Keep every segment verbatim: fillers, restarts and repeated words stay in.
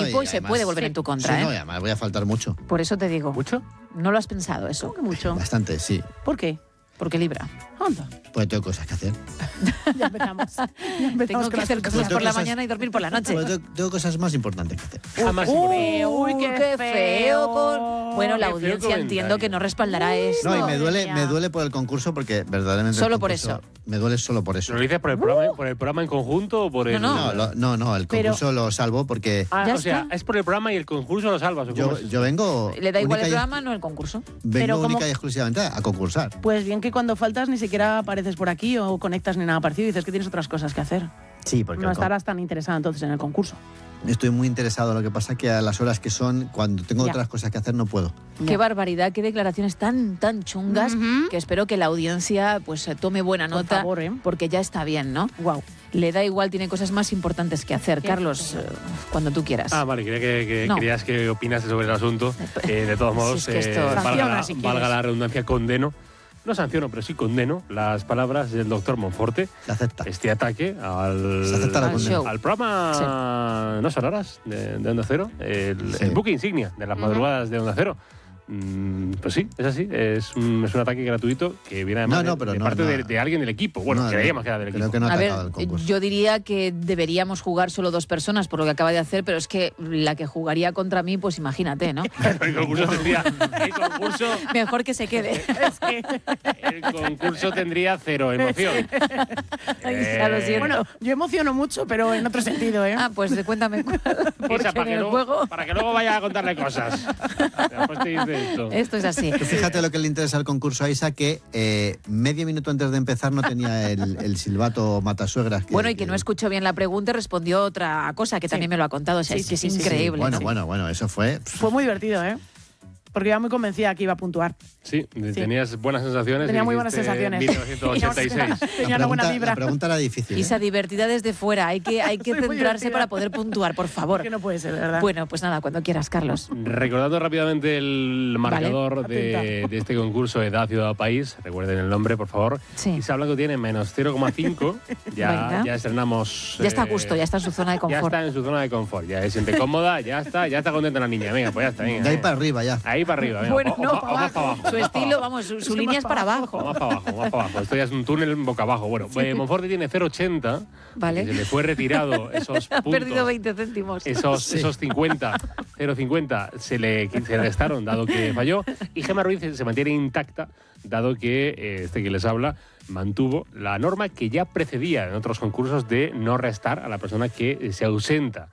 equipo y, y se además, puede volver sí. en tu contra. Sí, ¿eh? no, y además voy a faltar mucho. Por eso te digo. ¿Mucho? ¿No lo has pensado eso? ¿Cómo que mucho? Bastante, sí. ¿Por qué? Porque Libra. Anda. Pues tengo cosas que hacer. Ya empezamos. Ya empezamos Tengo que con hacer las cosas Pues por la cosas- mañana y dormir por la noche. Pues tengo, tengo cosas más importantes que hacer. Ah, más Uy, importante. uy, qué qué feo. Con... Bueno, la Qué feo audiencia comentario. entiendo que no respaldará esto. No, y me Madre duele, mía. me duele por el concurso porque verdaderamente. el Solo por concurso- eso. Me duele solo por eso. ¿Lo dices por el, programa, por el programa en conjunto o por el...? No, No, lo- no, no, el Pero- concurso lo salvo porque Ah, Ya o sea, está. es por el programa y el concurso lo salvas. ¿o cómo yo, es? yo vengo. Le da igual única el y- programa, no el concurso. Vengo Pero única como- y exclusivamente a, a concursar. Pues bien que cuando faltas ni siquiera apareces por aquí o conectas ni nada parecido y dices que tienes otras cosas que hacer. Sí, porque No el con- estarás tan interesada entonces en el concurso. estoy muy interesado. Lo que pasa que a las horas que son, cuando tengo Ya. otras cosas que hacer, no puedo. Qué Ya. barbaridad, qué declaraciones tan tan chungas Ujú. que espero que la audiencia pues eh, tome buena Por nota favor, ¿eh? porque ya está bien, ¿no? Guau. Le da igual, tiene cosas más importantes que hacer. Qué Carlos, feo. eh, cuando tú quieras. Ah, vale, quería que, que No. querías que opinases sobre el asunto. Eh, de todos modos, Si es que esto- eh, valga, Sanciona, la, si valga quieres. la redundancia, condeno. No sanciono, pero sí condeno las palabras del doctor Monforte. Se acepta. Este ataque al, Se acepta la Al condena. show. al programa No Sonoras de, de Onda Cero, el, Sí. el buque insignia de las madrugadas de Onda Cero. Mm, pues sí, es así. Es un, es un ataque gratuito que viene además No, no, de- pero de, no, parte no. de, de alguien del equipo. Bueno, No, creíamos no, que era del creo equipo. que no ha A ver, atacado el concurso. yo diría que deberíamos jugar solo dos personas por lo que acaba de hacer, pero es que la que jugaría contra mí, pues imagínate, ¿no? El concurso tendría. El concurso, Mejor que se quede. el concurso tendría cero emoción. Ay, ya lo siento. Bueno, yo emociono mucho, pero en otro sentido, ¿eh? Ah, pues cuéntame cuál, porque Isa, para, en que el luego, juego para que luego vaya a contarle cosas. Después te dice esto. esto es así. Tú fíjate lo que le interesa al concurso a Isa, que eh, medio minuto antes de empezar no tenía el, el silbato matasuegras. Que, Bueno, y que no escuchó bien la pregunta y respondió otra cosa que también me lo ha contado. O sea, Sí, es que sí, es sí, sí. increíble. Bueno, sí. bueno, bueno, eso fue. Fue muy divertido, ¿eh? Porque iba muy convencida que iba a puntuar. Sí, tenías buenas sensaciones. Tenía y muy buenas dijiste sensaciones. mil novecientos ochenta y seis. Tenía la, una buena pregunta, vibra. la pregunta era difícil. ¿eh? Isa, divertida desde fuera. Hay que, hay que Soy muy centrarse divertida. para poder puntuar, por favor. Que no puede ser, de verdad. Bueno, pues nada, cuando quieras, Carlos. Recordando rápidamente el marcador de, Atenta. de este concurso Edad, Ciudad, País, recuerden el nombre, por favor. Sí. Isa Blanco tiene menos cero coma cinco. Ya, Venga. ya estrenamos. Ya está a eh, gusto, ya está en su zona de Ya confort. está en su zona de confort, ya se siente cómoda, ya está, ya está contenta la niña. Venga, pues ya está, venga. De ahí venga. para arriba ya. Ahí para arriba, venga. Bueno, o- o- no, o para más para abajo. Su estilo, vamos, su, su Sí, línea más es para para abajo. O más para abajo, más para abajo. Esto ya es un túnel boca abajo. Bueno, eh, Monforte tiene cero coma ochenta. Vale. que Se le fue retirado esos Ha puntos. perdido veinte céntimos. Esos, esos cincuenta, cero coma cincuenta se le se restaron, dado que falló. Y Gemma Ruiz se mantiene intacta, dado que eh, este que les habla mantuvo la norma que ya precedía en otros concursos de no restar a la persona que eh, se ausenta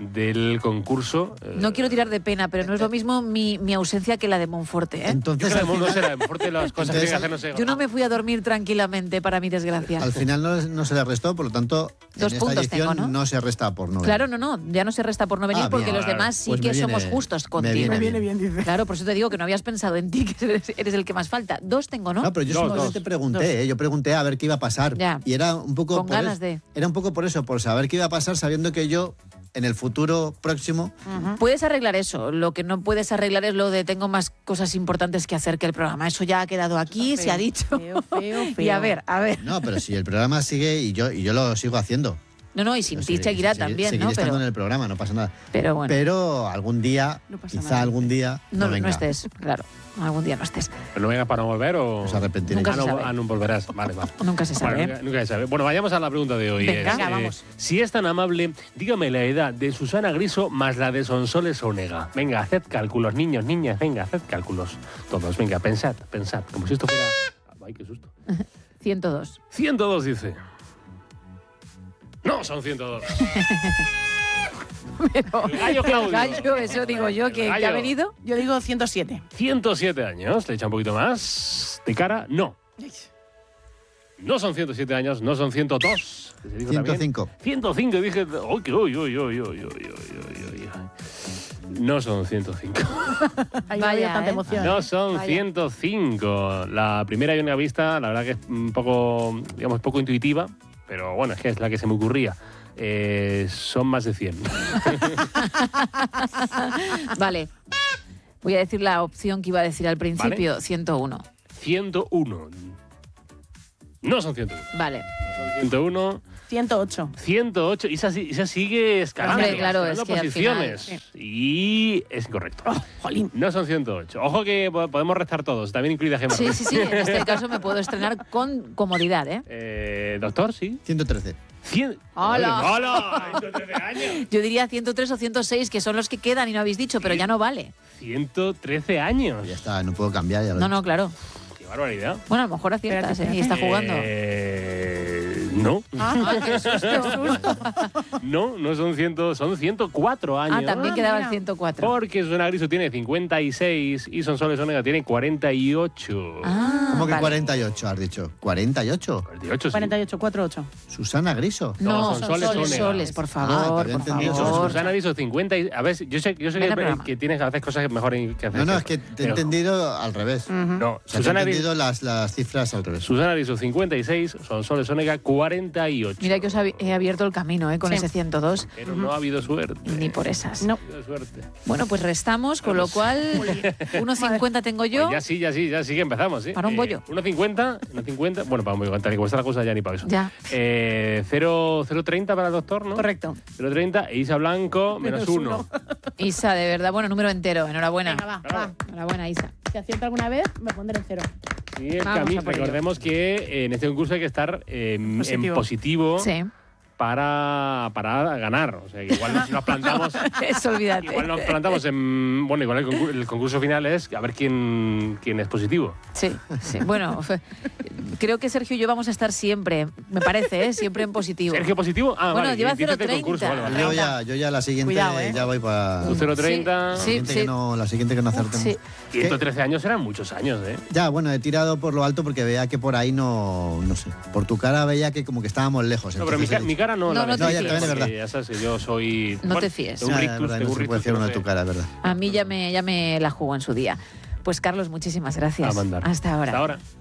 del concurso. eh, No quiero tirar de pena, pero no es lo mismo mi, mi ausencia que la de Monforte, ¿eh? Yo Entonces, creo al que no final, será, Monforte las cosas que Entonces, tiene que hacer no sé. Yo no me fui a dormir tranquilamente, para mi desgracia. al final no, no se le restó, por lo tanto, Dos en esta puntos edición tengo, ¿no? se resta por no Claro, no, no, ya no se resta por no venir Ah, porque bien. los demás sí Pues me que viene- somos justos me contigo. viene Me viene bien, dice. Claro, por eso te digo que no habías pensado en ti, que eres, eres el que más falta. Dos tengo, ¿no? No, pero yo Dos, simplemente dos. pregunté, Dos. ¿eh? Yo pregunté a ver qué iba a pasar. Ya. Y era un poco Con por ganas es- de. Era un poco por eso, por saber qué iba a pasar, sabiendo que yo en el futuro próximo Puedes arreglar eso. Lo que no puedes arreglar es lo de tengo más cosas importantes que hacer que el programa. Eso ya ha quedado aquí, se ha dicho. Feo, feo, feo. Y a ver, a ver. No, pero si el programa sigue y yo y yo lo sigo haciendo. No, no, y sin Yo ti segui- seguirá segui- también, seguiré ¿no? estando Pero, en el programa, no pasa nada. pero bueno, Pero algún día, No pasa quizá nada. algún día, no, no, no venga. estés, claro. Algún día no estés. ¿No vengas para no volver o...? Os arrepentiréis. Nunca Ah, se no, sabe. ah, no volverás. Vale, vale. Nunca se sabe. Bueno, nunca, nunca se sabe. Bueno, vayamos a la pregunta de hoy. Venga. Es, Venga, vamos. Si es tan amable, dígame la edad de Susana Griso más la de Sonsoles Onega. Venga, haced cálculos, niños, niñas, venga, haced cálculos. Todos, venga, pensad, pensad. Como si esto fuera... Ay, qué susto. ciento dos. ciento dos dice. No, son ciento dos. Pero, El gallo el Claudio. gallo, eso digo yo, que, que gallo. ha venido. Yo digo ciento siete. ciento siete años, le echa un poquito más. De cara, no. No son ciento siete años, no son ciento dos. que se dijo ciento también. cinco. ciento cinco, dije, uy, uy, uy, uy, uy, uy, uy, uy, uy. No son ciento cinco. Ahí Vaya, no había tanta ¿eh? emoción. No son Vaya. ciento cinco. La primera y única vista, la verdad que es un poco, digamos, poco intuitiva, pero bueno, es que es la que se me ocurría. Eh, son más de cien. Vale. Voy a decir la opción que iba a decir al principio, ciento uno. ciento uno. No son ciento uno. Vale. Son ciento uno. ciento ocho. ciento ocho. Isa, si- Isa sigue escalando. Hombre, claro, escalando es que al final, posiciones. Y es incorrecto. Oh, jolín. No son ciento ocho. Ojo que po- podemos restar todos, también incluida Gemma. Sí, Ruiz. sí, sí. En este caso me puedo estrenar con comodidad, ¿eh? Eh, doctor, sí. ciento trece. cien. ¡Hala! ¡Hola! ciento trece años. Yo diría ciento tres o ciento seis, que son los que quedan y no habéis dicho, pero ya no vale. ciento trece años. Ya está, no puedo cambiar. Ya lo No, he no, claro. Qué barbaridad. Bueno, a lo mejor aciertas, Espérate, ¿eh? Y está jugando. Eh, no. Ah, qué susto. No, no son cien, son ciento cuatro años. Ah, también Ah, quedaba mira. el ciento cuatro. Porque Susana Griso tiene cincuenta y seis y Sonsoles Onega tiene cuarenta y ocho. Ah, ¿Cómo que vale. cuarenta y ocho has dicho? ¿cuarenta y ocho? cuarenta y ocho, sí. cuarenta y ocho, cuarenta y ocho. Susana Griso. No, No, son son soles, soles, soles, Onega. por Ah, favor, te había por entendido Eso, favor. Susana Griso cincuenta y... A ver, yo sé, yo sé Ven al que, programa. que tienes a veces cosas mejor que hacer. No, no, es que te he Pero- entendido al revés. No, O sea, te he Susana Griso, entendido las, las cifras al revés. Susana Griso cincuenta y seis, Sonsoles Onega cuarenta y ocho. Mira que os hab- he abierto el camino, ¿eh? Con Sí. ese ciento dos. Pero no ha habido suerte. Ni por esas. No. No ha habido suerte. Bueno, pues restamos, con lo cual uno cincuenta tengo yo. Pues ya sí, ya sí, ya sí que empezamos, ¿sí? Para un bollo. uno cincuenta, uno cincuenta, bueno, para un bollo, tal y como está la cosa ya ni para eso. Ya. Eh, cero treinta para el doctor, ¿no? Correcto. cero treinta e Isa Blanco, menos, Menos uno. uno. Isa, de verdad, bueno, número entero. Enhorabuena. Venga, va, va. Enhorabuena, Isa. Si acierto alguna vez, me pondré en cero. Sí, el Vamos Camis, a por ello. recordemos que eh, en este concurso hay que estar eh, en Positivo. positivo Sí. para, para ganar. O sea, que igual nos, nos plantamos... Eso, olvídate. Igual nos plantamos en... Bueno, igual el concurso, el concurso final es a ver quién, quién es positivo. Sí, sí. Bueno, fe- creo que Sergio y yo vamos a estar siempre, me parece, ¿eh? Siempre en positivo. ¿Sergio positivo? Ah, Bueno, vale, lleva dices del cero concurso, vale, vale. Yo ya, yo ya la siguiente Cuidado, ¿eh? ya voy para. Tú cero treinta. Sí, La siguiente, sí. que no, la siguiente que no acertemos. Sí. ciento trece años eran muchos años, ¿eh? Ya, bueno, he tirado por lo alto porque veía que por ahí no. No sé. Por tu cara veía que como que estábamos lejos. No, pero mi, entonces ca- he mi dicho- cara no. No, la no te ves, fíes. No, ya, también es porque verdad. Ya sabes que yo soy... No te fíes. tengo Ya, un ya, rictus, verdad, tengo no un se puede rictus decir que uno no de tu sé. cara, es verdad. A mí ya me, ya me la jugó en su día. Pues Carlos, muchísimas gracias. A mandar. Hasta ahora. Hasta ahora.